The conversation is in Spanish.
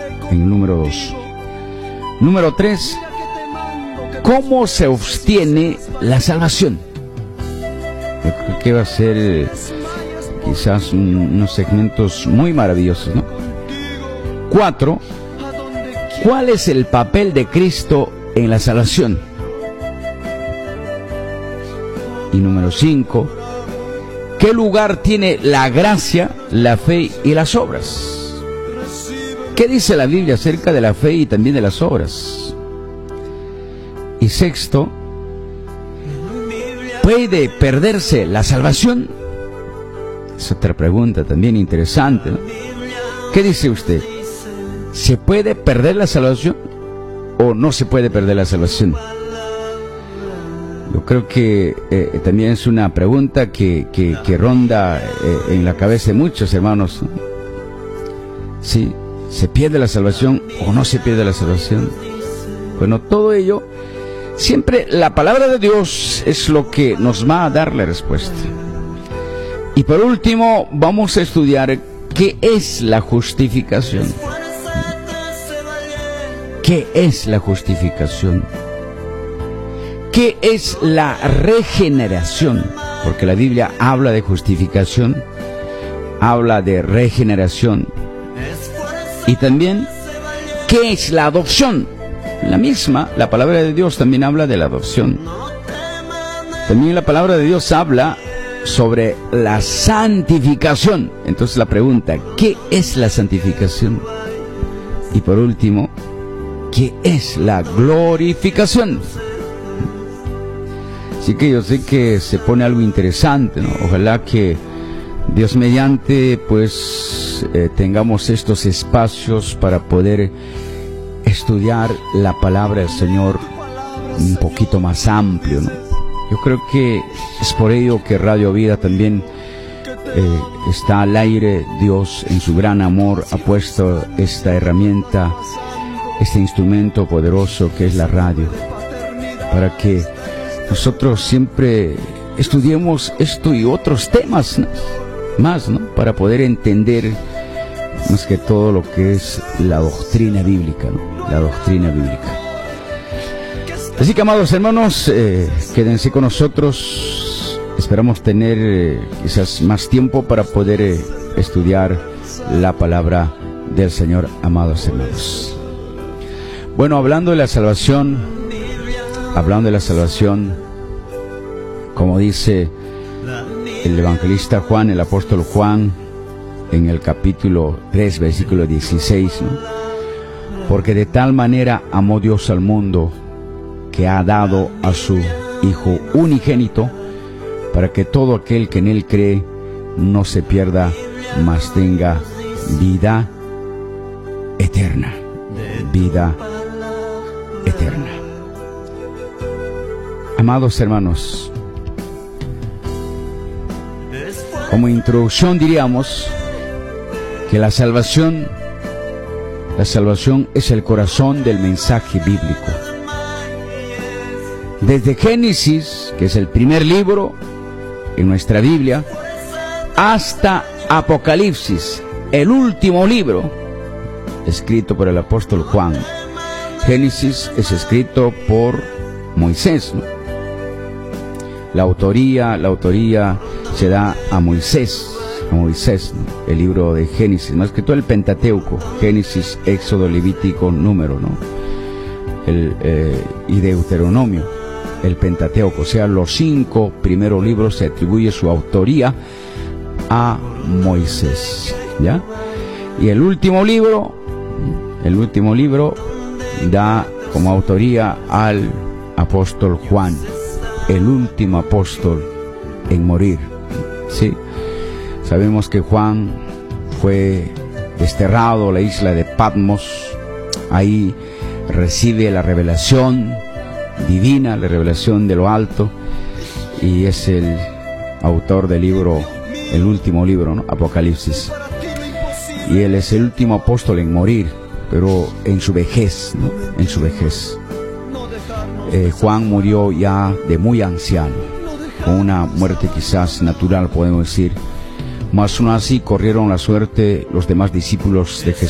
en el número 2. Número 3, ¿cómo se obtiene la salvación? Yo creo que va a ser quizás unos segmentos muy maravillosos, ¿no? 4, ¿cuál es el papel de Cristo en la salvación? Y número 5, ¿qué lugar tiene la gracia, la fe y las obras? ¿Qué dice la Biblia acerca de la fe y también de las obras? Y 6, ¿puede perderse la salvación? Es otra pregunta también interesante, ¿no? ¿Qué dice usted? ¿Se puede perder la salvación o no se puede perder la salvación? Yo creo que también es una pregunta que ronda en la cabeza de muchos hermanos, ¿no? Sí, ¿se pierde la salvación o no se pierde la salvación? Bueno, todo ello, siempre la palabra de Dios es lo que nos va a dar la respuesta. Y por último, vamos a estudiar qué es la justificación. ¿Qué es la justificación? ¿Qué es la regeneración? Porque la Biblia habla de justificación, habla de regeneración. Y también, ¿qué es la adopción? La palabra de Dios también habla de la adopción. También la palabra de Dios habla sobre la santificación. Entonces la pregunta, ¿qué es la santificación? Y por último, ¿qué es la glorificación? Así que yo sé que se pone algo interesante, ¿no? Ojalá que Dios mediante, pues, tengamos estos espacios para poder estudiar la palabra del Señor un poquito más amplio, ¿no? Yo creo que es por ello que Radio Vida también está al aire. Dios, en su gran amor, ha puesto esta herramienta, este instrumento poderoso que es la radio, para que nosotros siempre estudiemos esto y otros temas, ¿no? Más, ¿no? Para poder entender más que todo lo que es la doctrina bíblica, ¿no? La doctrina bíblica. Así que, amados hermanos, quédense con nosotros. Esperamos tener quizás más tiempo para poder estudiar la palabra del Señor, amados hermanos. Bueno, hablando de la salvación, como dice el evangelista Juan, el apóstol Juan, en el capítulo 3, versículo 16, ¿no? Porque de tal manera amó Dios al mundo, que ha dado a su Hijo unigénito, para que todo aquel que en Él cree no se pierda, mas tenga vida eterna. Vida eterna. Amados hermanos, como introducción diríamos que la salvación es el corazón del mensaje bíblico. Desde Génesis, que es el primer libro en nuestra Biblia, hasta Apocalipsis, el último libro escrito por el apóstol Juan. Génesis es escrito por Moisés, ¿no? La autoría se da a Moisés, ¿no? El libro de Génesis, más que todo el Pentateuco, Génesis, Éxodo, Levítico, Número, ¿no? Y Deuteronomio, el Pentateuco, o sea, los 5 primeros libros se atribuye su autoría a Moisés, ¿ya? Y el último libro da como autoría al apóstol Juan, el último apóstol en morir, ¿sí? Sabemos que Juan fue desterrado a la isla de Patmos. Ahí recibe la revelación divina, la revelación de lo alto, y es el autor del libro, el último libro, ¿no? Apocalipsis. Y él es el último apóstol en morir, pero en su vejez, ¿no? En su vejez. Juan murió ya de muy anciano, con una muerte quizás natural, podemos decir. Mas aún así corrieron la suerte los demás discípulos de Jesús.